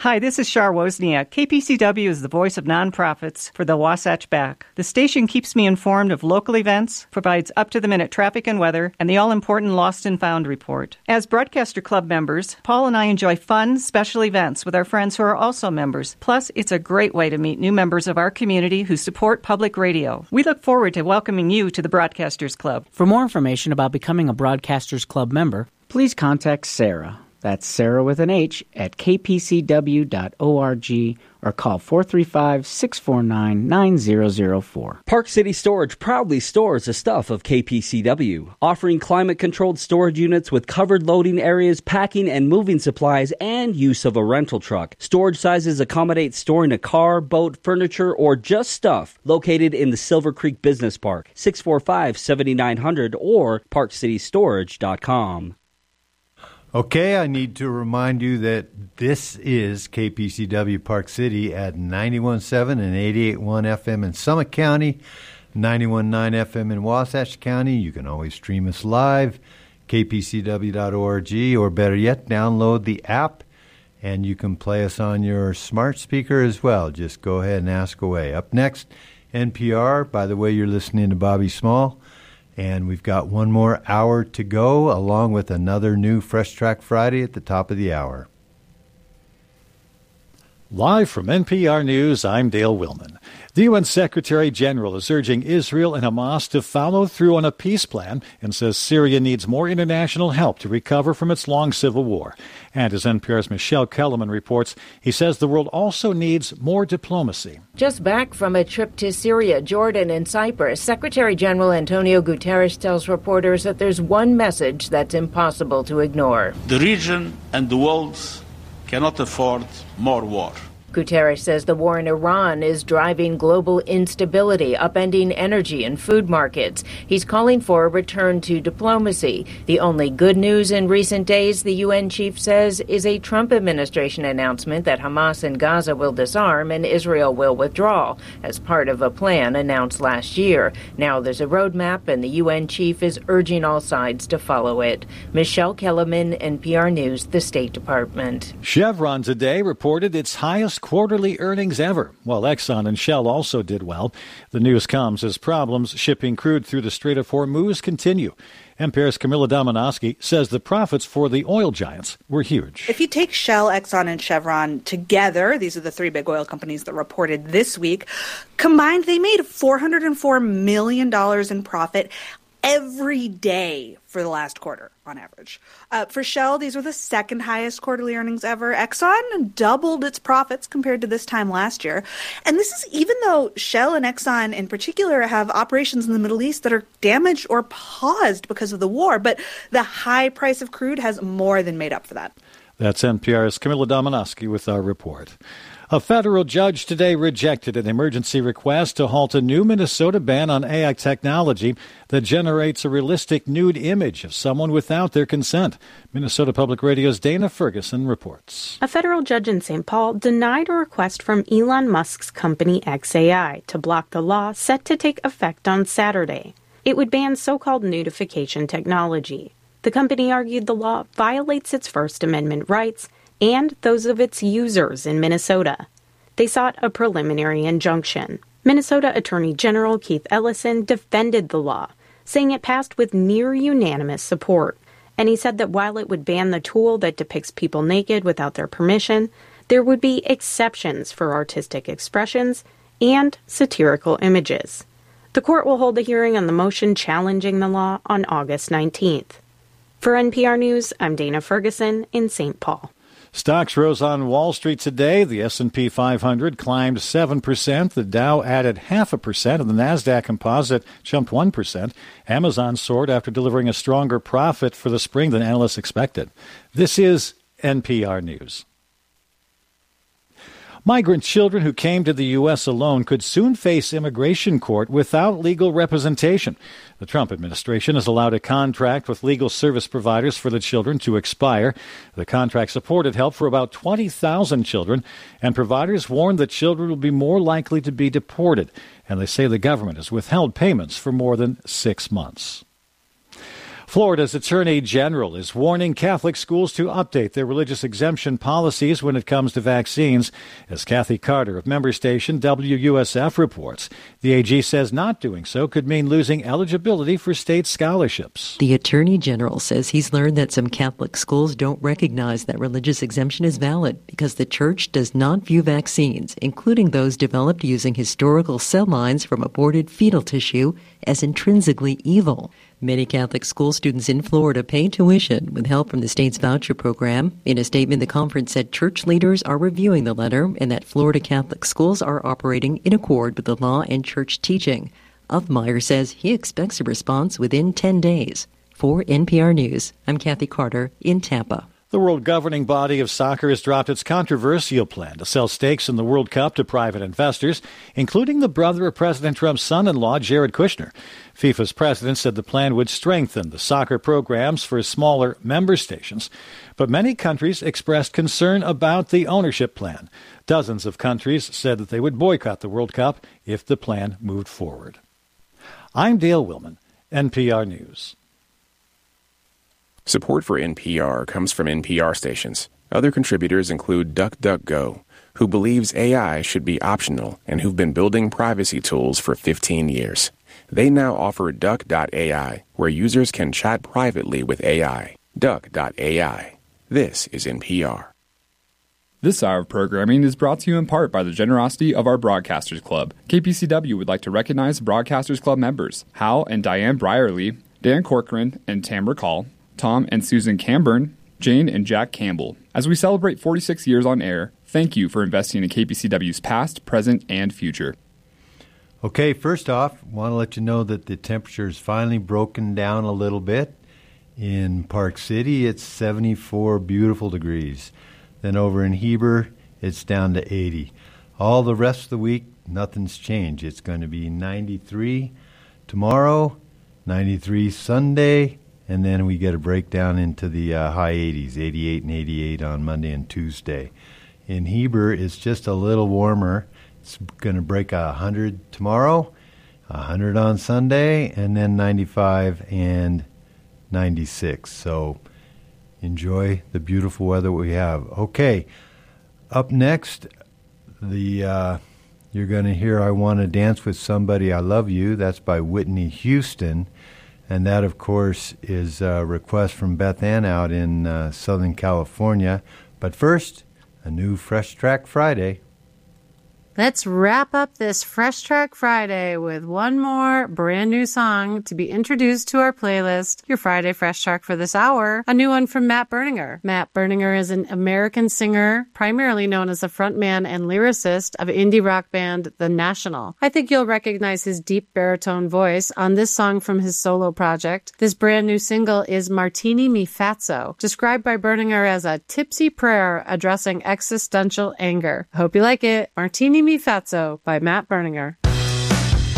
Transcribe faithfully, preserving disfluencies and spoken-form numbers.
Hi, this is Shar Wozniak. K P C W is the voice of nonprofits for the Wasatch Back. The station keeps me informed of local events, provides up-to-the-minute traffic and weather, and the all-important Lost and Found report. As Broadcaster Club members, Paul and I enjoy fun, special events with our friends who are also members. Plus, it's a great way to meet new members of our community who support public radio. We look forward to welcoming you to the Broadcasters Club. For more information about becoming a Broadcasters Club member, please contact Sarah. That's Sarah with an H at k p c w dot org or call four three five, six four nine, nine zero zero four. Park City Storage proudly stores the stuff of K P C W, offering climate-controlled storage units with covered loading areas, packing and moving supplies, and use of a rental truck. Storage sizes accommodate storing a car, boat, furniture, or just stuff. Located in the Silver Creek Business Park, six four five, seven nine zero zero or park city storage dot com. Okay, I need to remind you that this is K P C W Park City at ninety-one point seven and eighty-eight point one F M in Summit County, ninety-one point nine F M in Wasatch County. You can always stream us live, k p c w dot org, or better yet, download the app, and you can play us on your smart speaker as well. Just go ahead and ask away. Up next, N P R. By the way, you're listening to Bobby Small. And we've got one more hour to go, along with another new Fresh Track Friday at the top of the hour. Live from N P R News, I'm Dale Willman. The U N Secretary General is urging Israel and Hamas to follow through on a peace plan and says Syria needs more international help to recover from its long civil war. And as N P R's Michelle Kellerman reports, he says the world also needs more diplomacy. Just back from a trip to Syria, Jordan, and Cyprus, Secretary General Antonio Guterres tells reporters that there's one message that's impossible to ignore. The region and the world cannot afford more war. Guterres says the war in Iran is driving global instability, upending energy and food markets. He's calling for a return to diplomacy. The only good news in recent days, the U N chief says, is a Trump administration announcement that Hamas in Gaza will disarm and Israel will withdraw, as part of a plan announced last year. Now there's a roadmap, and the U N chief is urging all sides to follow it. Michelle Kellerman, N P R News, the State Department. Chevron today reported its highest quarterly earnings ever, while Exxon and Shell also did well. The news comes as problems shipping crude through the Strait of Hormuz continue. N P R's Camilla Domonoski says the profits for the oil giants were huge. If you take Shell, Exxon, and Chevron together, these are the three big oil companies that reported this week, combined they made four hundred four million dollars in profit every day for the last quarter on average. Uh, for Shell, these were the second highest quarterly earnings ever. Exxon doubled its profits compared to this time last year. And this is even though Shell and Exxon in particular have operations in the Middle East that are damaged or paused because of the war. But the high price of crude has more than made up for that. That's N P R's Camilla Domonoski with our report. A federal judge today rejected an emergency request to halt a new Minnesota ban on A I technology that generates a realistic nude image of someone without their consent. Minnesota Public Radio's Dana Ferguson reports. A federal judge in Saint Paul denied a request from Elon Musk's company X A I to block the law set to take effect on Saturday. It would ban so-called nudification technology. The company argued the law violates its First Amendment rights and those of its users in Minnesota. They sought a preliminary injunction. Minnesota Attorney General Keith Ellison defended the law, saying it passed with near unanimous support. And he said that while it would ban the tool that depicts people naked without their permission, there would be exceptions for artistic expressions and satirical images. The court will hold a hearing on the motion challenging the law on August nineteenth. For N P R News, I'm Dana Ferguson in Saint Paul. Stocks rose on Wall Street today. The S and P five hundred climbed seven percent. The Dow added half a percent, and the NASDAQ Composite jumped one percent. Amazon soared after delivering a stronger profit for the spring than analysts expected. This is N P R News. Migrant children who came to the U S alone could soon face immigration court without legal representation. The Trump administration has allowed a contract with legal service providers for the children to expire. The contract supported help for about twenty thousand children, and providers warned that children will be more likely to be deported, and they say the government has withheld payments for more than six months. Florida's Attorney General is warning Catholic schools to update their religious exemption policies when it comes to vaccines. As Kathy Carter of member station W U S F reports, the A G says not doing so could mean losing eligibility for state scholarships. The Attorney General says he's learned that some Catholic schools don't recognize that religious exemption is valid because the Church does not view vaccines, including those developed using historical cell lines from aborted fetal tissue, as intrinsically evil. Many Catholic school students in Florida pay tuition with help from the state's voucher program. In a statement, the conference said church leaders are reviewing the letter and that Florida Catholic schools are operating in accord with the law and church teaching. Uthmeyer says he expects a response within ten days. For N P R News, I'm Kathy Carter in Tampa. The world governing body of soccer has dropped its controversial plan to sell stakes in the World Cup to private investors, including the brother of President Trump's son-in-law, Jared Kushner. FIFA's president said the plan would strengthen the soccer programs for smaller member stations. But many countries expressed concern about the ownership plan. Dozens of countries said that they would boycott the World Cup if the plan moved forward. I'm Dale Willman, N P R News. Support for N P R comes from N P R stations. Other contributors include DuckDuckGo, who believes A I should be optional and who've been building privacy tools for fifteen years. They now offer Duck dot A I, where users can chat privately with A I. Duck dot A I. This is N P R. This hour of programming is brought to you in part by the generosity of our Broadcasters Club. K P C W would like to recognize Broadcasters Club members Hal and Diane Brierly, Dan Corcoran and Tamara Call, Tom and Susan Camburn, Jane and Jack Campbell. As we celebrate forty-six years on air, thank you for investing in K P C W's past, present, and future. Okay, first off, want to let you know that the temperature is finally broken down a little bit. In Park City, it's seventy-four beautiful degrees. Then over in Heber, it's down to eighty. All the rest of the week, nothing's changed. It's going to be ninety-three tomorrow, ninety-three Sunday, and then we get a breakdown into the uh, high eighties, eighty-eight and eighty-eight on Monday and Tuesday. In Heber, it's just a little warmer. It's going to break one hundred tomorrow, one hundred on Sunday, and then ninety-five and ninety-six. So enjoy the beautiful weather we have. Okay, up next, the uh, you're going to hear I Want to Dance with Somebody I Love You. That's by Whitney Houston. And that, of course, is a request from Beth Ann out in uh, Southern California. But first, a new Fresh Track Friday. Let's wrap up this Fresh Track Friday with one more brand new song to be introduced to our playlist, your Friday Fresh Track for this hour, a new one from Matt Berninger. Matt Berninger is an American singer, primarily known as the frontman and lyricist of indie rock band The National. I think you'll recognize his deep baritone voice on this song from his solo project. This brand new single is Martini Mi Fatso, described by Berninger as a tipsy prayer addressing existential anger. I hope you like it. Martini Mi Fatso by Matt Berninger.